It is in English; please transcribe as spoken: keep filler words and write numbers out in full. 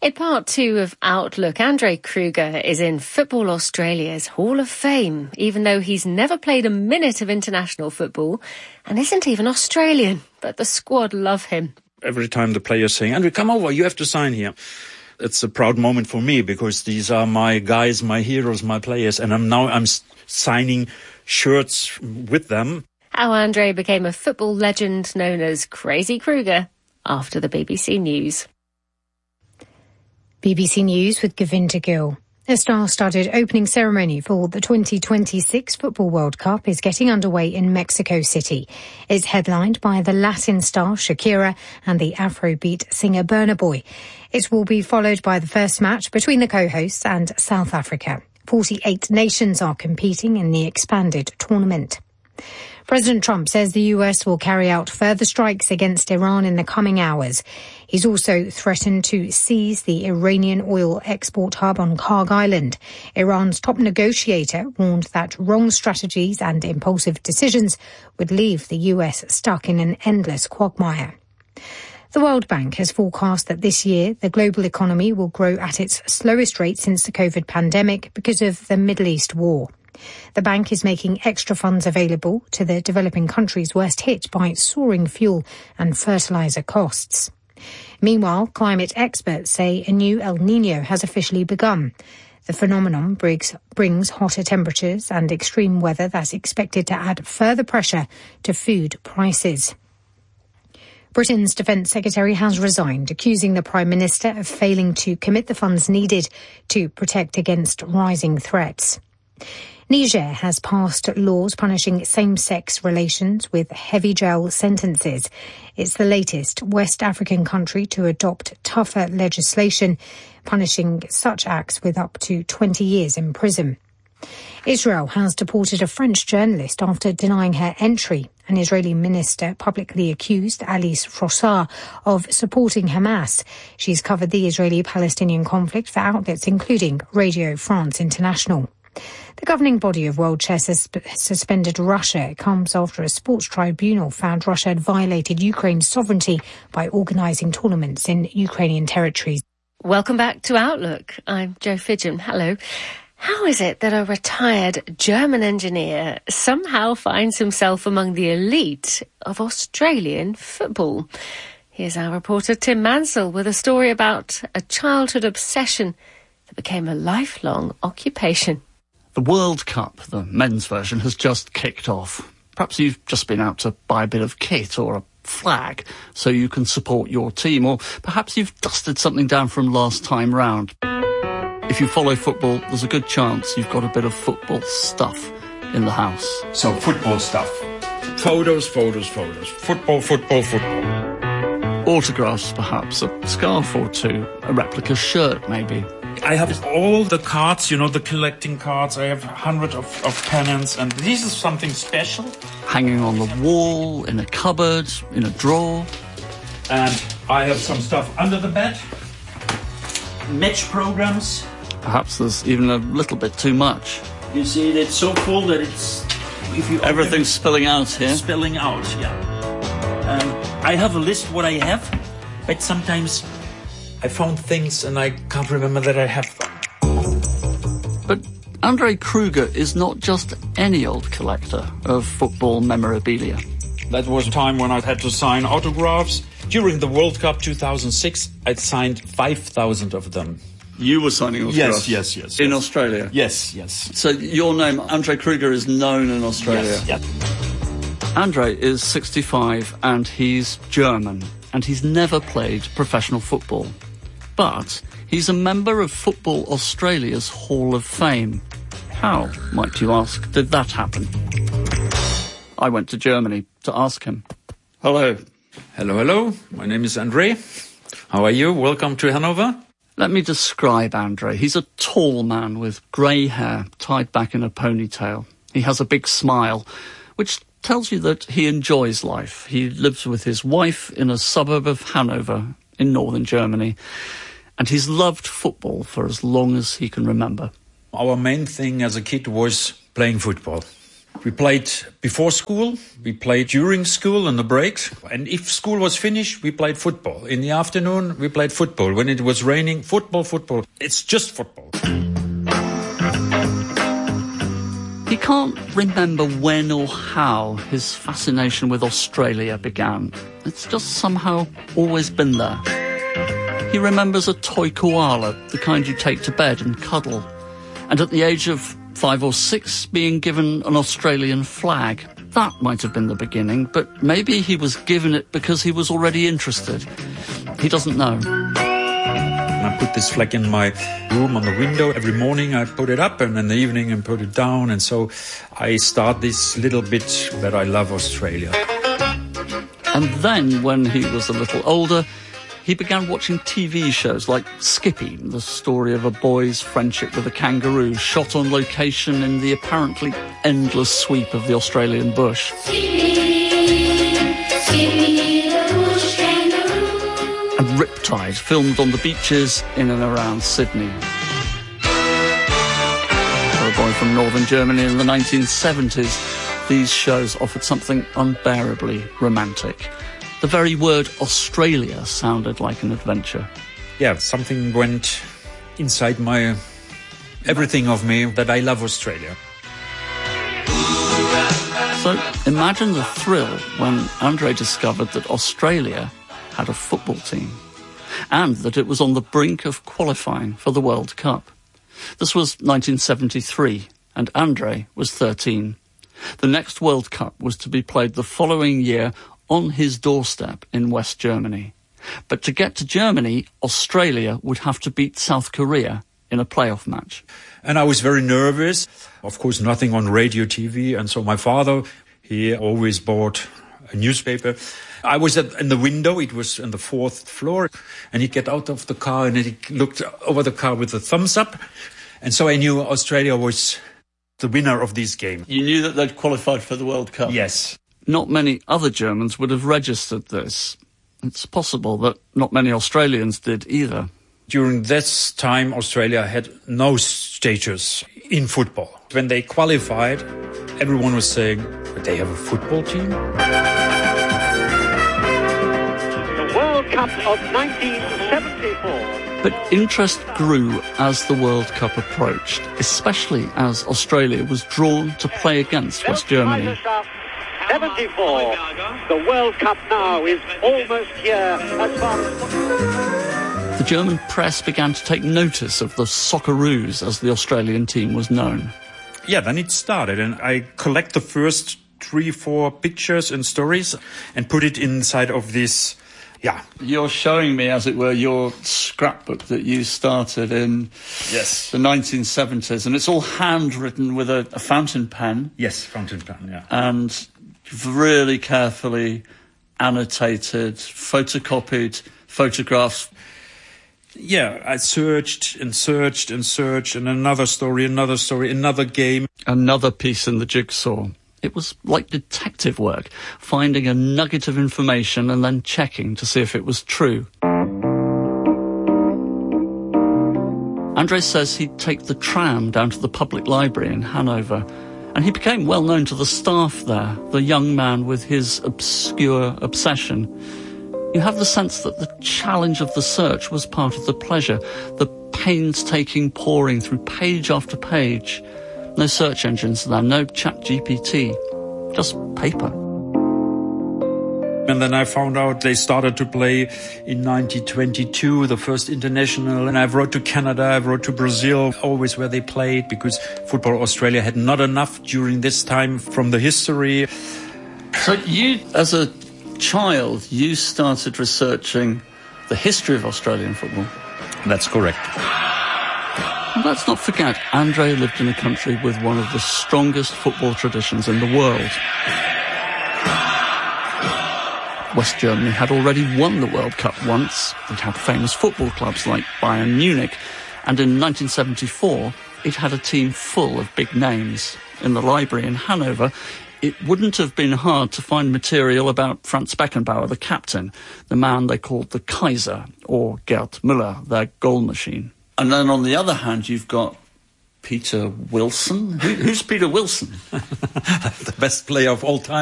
In part two of Outlook, Andre Kruger is in Football Australia's Hall of Fame, even though he's never played a minute of international football and isn't even Australian. But the squad love him. Every time the players say, Andre, come over, you have to sign here. It's a proud moment for me because these are my guys, my heroes, my players, and I'm now I'm signing shirts with them. How Andre became a football legend known as Crazy Kruger after the B B C News. B B C News with Govinda Gill. A star-studded opening ceremony for the twenty twenty-six Football World Cup is getting underway in Mexico City. It's headlined by the Latin star Shakira and the Afrobeat singer Burna Boy. It will be followed by the first match between the co-hosts and South Africa. forty-eight nations are competing in the expanded tournament. President Trump says the U S will carry out further strikes against Iran in the coming hours. He's also threatened to seize the Iranian oil export hub on Kharg Island. Iran's top negotiator warned that wrong strategies and impulsive decisions would leave the U S stuck in an endless quagmire. The World Bank has forecast that this year the global economy will grow at its slowest rate since the COVID pandemic because of the Middle East war. The bank is making extra funds available to the developing countries worst hit by soaring fuel and fertilizer costs. Meanwhile, climate experts say a new El Niño has officially begun. The phenomenon brings, brings hotter temperatures and extreme weather that's expected to add further pressure to food prices. Britain's Defence Secretary has resigned, accusing the Prime Minister of failing to commit the funds needed to protect against rising threats. Niger has passed laws punishing same-sex relations with heavy jail sentences. It's the latest West African country to adopt tougher legislation, punishing such acts with up to twenty years in prison. Israel has deported a French journalist after denying her entry. An Israeli minister publicly accused Alice Frossard of supporting Hamas. She's covered the Israeli-Palestinian conflict for outlets including Radio France International. The governing body of World Chess has suspended Russia. It comes after a sports tribunal found Russia had violated Ukraine's sovereignty by organising tournaments in Ukrainian territories. Welcome back to Outlook. I'm Jo Fidgen. Hello. How is it that a retired German engineer somehow finds himself among the elite of Australian football? Here's our reporter Tim Mansell with a story about a childhood obsession that became a lifelong occupation. The World Cup, the men's version, has just kicked off. Perhaps you've just been out to buy a bit of kit or a flag so you can support your team, or perhaps you've dusted something down from last time round. If you follow football, there's a good chance you've got a bit of football stuff in the house. So, football stuff. Photos, photos, photos. Football, football, football. Autographs, perhaps. A scarf or two. A replica shirt, maybe. I have all the cards, you know, the collecting cards. I have hundreds of, of pennants, and this is something special. Hanging on the wall, in a cupboard, in a drawer. And I have some stuff under the bed. Match programs. Perhaps there's even a little bit too much. You see, it's so full that it's... If you Everything's spilling out here. Spilling out, yeah. Um, I have a list what I have, but sometimes I found things and I can't remember that I have them. But Andre Kruger is not just any old collector of football memorabilia. That was a time when I had to sign autographs. During the World Cup two thousand six, I signed five thousand of them. You were signing autographs? Yes, yes, yes. In yes. Australia? Yes, yes. So your name, Andre Kruger, is known in Australia? Yes, yeah. Andre is sixty-five and he's German, and he's never played professional football. But he's a member of Football Australia's Hall of Fame. How, might you ask, did that happen? I went to Germany to ask him. Hello. Hello, hello. My name is Andre. How are you? Welcome to Hanover. Let me describe Andre. He's a tall man with grey hair tied back in a ponytail. He has a big smile, which tells you that he enjoys life. He lives with his wife in a suburb of Hanover in northern Germany, and he's loved football for as long as he can remember. Our main thing as a kid was playing football. We played before school, we played during school in the breaks. And if school was finished, we played football. In the afternoon, we played football. When it was raining, football, football. It's just football. He can't remember when or how his fascination with Australia began. It's just somehow always been there. He remembers a toy koala, the kind you take to bed and cuddle. And at the age of five or six, being given an Australian flag. That might have been the beginning, but maybe he was given it because he was already interested. He doesn't know. I put this flag in my room on the window. Every morning I put it up, and in the evening I put it down. And so I start this little bit that I love Australia. And then, when he was a little older, he began watching T V shows like Skippy, the story of a boy's friendship with a kangaroo, shot on location in the apparently endless sweep of the Australian bush. Skippy, Skippy the bush kangaroo. And Riptide, filmed on the beaches in and around Sydney. For a boy from northern Germany in the nineteen seventies, these shows offered something unbearably romantic. The very word Australia sounded like an adventure. Yeah, something went inside my everything of me that I love Australia. So imagine the thrill when Andre discovered that Australia had a football team and that it was on the brink of qualifying for the World Cup. This was nineteen seventy-three and Andre was thirteen. The next World Cup was to be played the following year on his doorstep in West Germany. But to get to Germany, Australia would have to beat South Korea in a playoff match. And I was very nervous. Of course, nothing on radio, T V. And so my father, he always bought a newspaper. I was at, in the window. It was on the fourth floor. And he'd get out of the car and he looked over the car with a thumbs up. And so I knew Australia was the winner of this game. You knew that they'd qualified for the World Cup? Yes. Not many other Germans would have registered this. It's possible that not many Australians did either. During this time, Australia had no status in football. When they qualified, everyone was saying, but they have a football team? The World Cup of nineteen seventy-four. But interest grew as the World Cup approached, especially as Australia was drawn to play against West Germany. seventy-four. The World Cup now is almost here as far as... The German press began to take notice of the Socceroos, as the Australian team was known. Yeah, then it started, and I collect the first three, four pictures and stories and put it inside of this... Yeah. You're showing me, as it were, your scrapbook that you started in yes. the nineteen seventies, and it's all handwritten with a, a fountain pen. Yes, fountain pen, yeah. And you've really carefully annotated, photocopied photographs. Yeah, I searched and searched and searched, and another story, another story, another game. Another piece in the jigsaw. It was like detective work, finding a nugget of information and then checking to see if it was true. Andre says he'd take the tram down to the public library in Hanover, and he became well known to the staff there, the young man with his obscure obsession. You have the sense that the challenge of the search was part of the pleasure, the painstaking poring through page after page. No search engines there, no Chat G P T, just paper. And then I found out they started to play in nineteen twenty-two, the first international. And I wrote to Canada, I wrote to Brazil, always where they played, because Football Australia had not enough during this time from the history. So you, as a child, you started researching the history of Australian football? That's correct. And let's not forget, Andre lived in a country with one of the strongest football traditions in the world. West Germany had already won the World Cup once. It had famous football clubs like Bayern Munich. And in nineteen seventy-four, it had a team full of big names. In the library in Hanover, it wouldn't have been hard to find material about Franz Beckenbauer, the captain, the man they called the Kaiser, or Gerd Müller, their goal machine. And then on the other hand, you've got Peter Wilson? Who, who's Peter Wilson? The best player of all time.